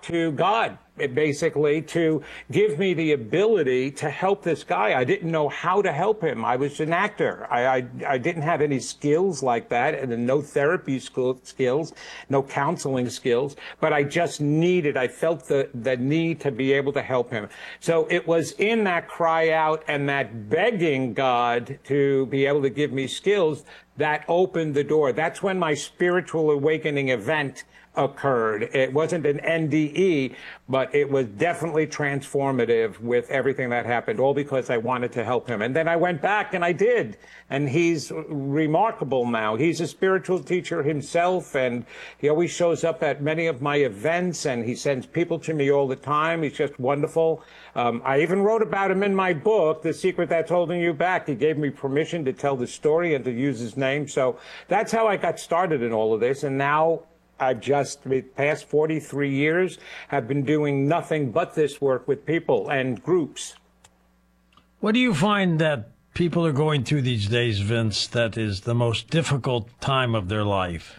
to God, basically, to give me the ability to help this guy. I didn't know how to help him. I was an actor. I didn't have any skills like that, and no therapy skills, no counseling skills, but I felt the need to be able to help him. So it was in that cry out and that begging God to be able to give me skills that opened the door. That's when my spiritual awakening event occurred. It wasn't an NDE, but it was definitely transformative with everything that happened, all because I wanted to help him. And then I went back and I did. And he's remarkable now. He's a spiritual teacher himself, and he always shows up at many of my events, and he sends people to me all the time. He's just wonderful. I even wrote about him in my book, The Secret That's Holding You Back. He gave me permission to tell the story and to use his name. So that's how I got started in all of this. And now I've just, the past 43 years, have been doing nothing but this work with people and groups. What do you find that people are going through these days, Vince, that is the most difficult time of their life?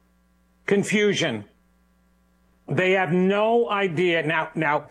Confusion. They have no idea. Now,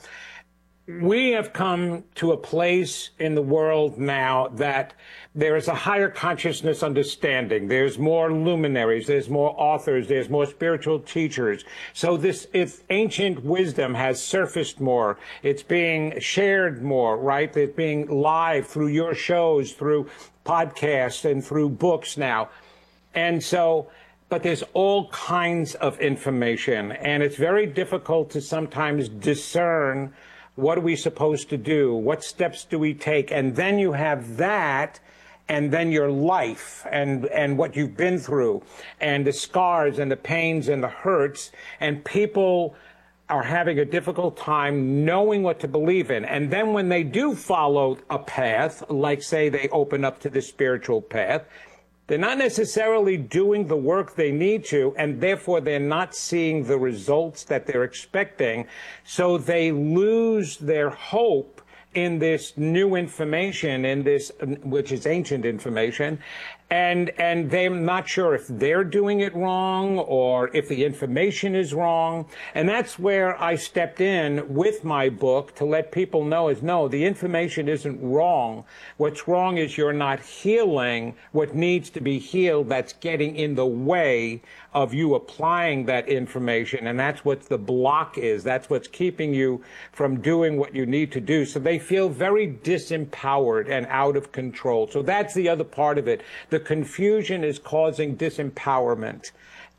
we have come to a place in the world now that there is a higher consciousness understanding. There's more luminaries, there's more authors, there's more spiritual teachers. So this ancient wisdom has surfaced more. It's being shared more, right? It's being live through your shows, through podcasts, and through books now. And so, but there's all kinds of information, and it's very difficult to sometimes discern what are we supposed to do? What steps do we take? And then you have that, and then your life and what you've been through, and the scars and the pains and the hurts, and people are having a difficult time knowing what to believe in. And then when they do follow a path, like say they open up to the spiritual path, they're not necessarily doing the work they need to, and therefore they're not seeing the results that they're expecting. So they lose their hope in this new information, in this, which is ancient information, and they're not sure if they're doing it wrong or if the information is wrong. And that's where I stepped in with my book to let people know is, no, the information isn't wrong. What's wrong is you're not healing what needs to be healed that's getting in the way of you applying that information. And that's what the block is. That's what's keeping you from doing what you need to do. So they feel very disempowered and out of control. So that's the other part of it. The confusion is causing disempowerment,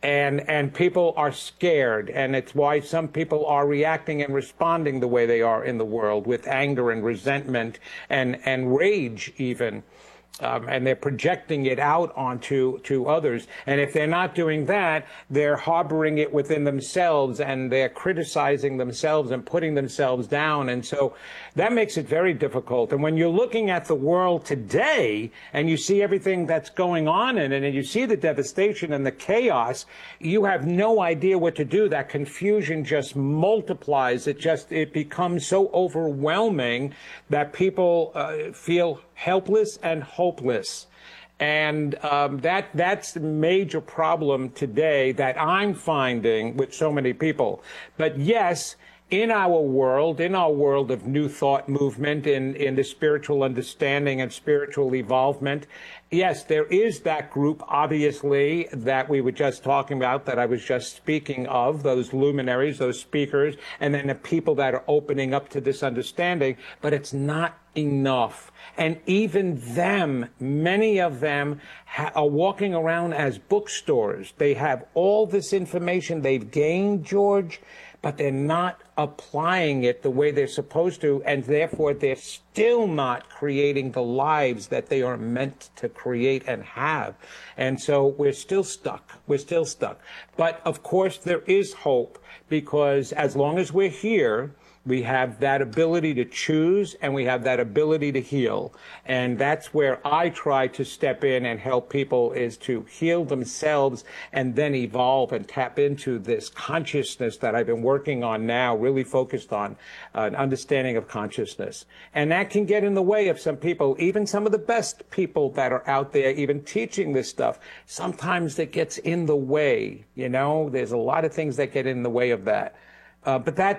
and people are scared, and it's why some people are reacting and responding the way they are in the world, with anger and resentment and rage even. And they're projecting it out onto others. And if they're not doing that, they're harboring it within themselves, and they're criticizing themselves and putting themselves down. And so that makes it very difficult. And when you're looking at the world today and you see everything that's going on in it, and you see the devastation and the chaos, you have no idea what to do. That confusion just multiplies. It becomes so overwhelming that people feel helpless and hopeless. And that's the major problem today that I'm finding with so many people. But yes, in our world of new thought movement, in the spiritual understanding and spiritual evolvement, yes, there is that group, obviously, that we were just talking about, that I was just speaking of, those luminaries, those speakers, and then the people that are opening up to this understanding, but it's not enough. And even them, many of them are walking around as bookstores. They have all this information they've gained, George, but they're not applying it the way they're supposed to, and therefore they're still not creating the lives that they are meant to create and have. And so we're still stuck. We're still stuck. But of course there is hope, because as long as we're here, we have that ability to choose, and we have that ability to heal. And that's where I try to step in and help people, is to heal themselves and then evolve and tap into this consciousness that I've been working on now, really focused on an understanding of consciousness. And that can get in the way of some people, even some of the best people that are out there, even teaching this stuff. Sometimes it gets in the way, you know, there's a lot of things that get in the way of that. But